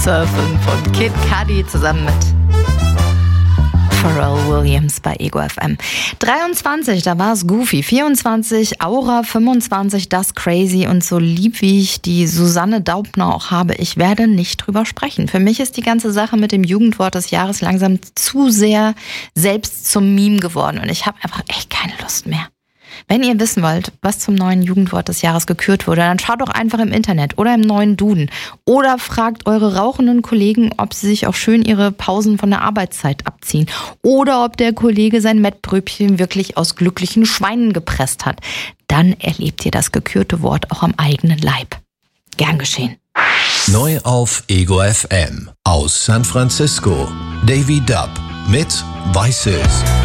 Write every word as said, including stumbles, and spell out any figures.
Surfen von Kid Cudi zusammen mit Pharrell Williams bei Ego F M. dreiundzwanzig, da war es Goofy. vierundzwanzig, Aura. fünfundzwanzig, Das Crazy. Und so lieb wie ich die Susanne Daubner auch habe, ich werde nicht drüber sprechen. Für mich ist die ganze Sache mit dem Jugendwort des Jahres langsam zu sehr selbst zum Meme geworden. Und ich habe einfach echt keine Lust mehr. Wenn ihr wissen wollt, was zum neuen Jugendwort des Jahres gekürt wurde, dann schaut doch einfach im Internet oder im neuen Duden. Oder fragt eure rauchenden Kollegen, ob sie sich auch schön ihre Pausen von der Arbeitszeit abziehen. Oder ob der Kollege sein Mettbrötchen wirklich aus glücklichen Schweinen gepresst hat. Dann erlebt ihr das gekürte Wort auch am eigenen Leib. Gern geschehen. Neu auf Ego F M aus San Francisco. Davy Dub mit Vices.